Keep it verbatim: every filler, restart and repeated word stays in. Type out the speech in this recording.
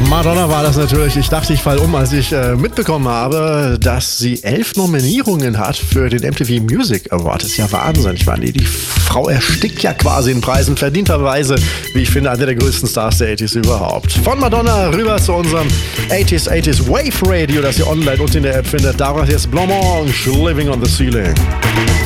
Madonna war das natürlich. Ich dachte, ich fall um, als ich äh, mitbekommen habe, dass sie elf Nominierungen hat für den M T V Music Award. Das ist ja Wahnsinn. Ich meine, die, die Frau erstickt ja quasi in Preisen, verdienterweise, wie ich finde, eine der größten Stars der achtziger überhaupt. Von Madonna rüber zu unserem achtziger achtziger Wave Radio, das ihr online und in der App findet. Daraus jetzt Blancmange, Living on the Ceiling.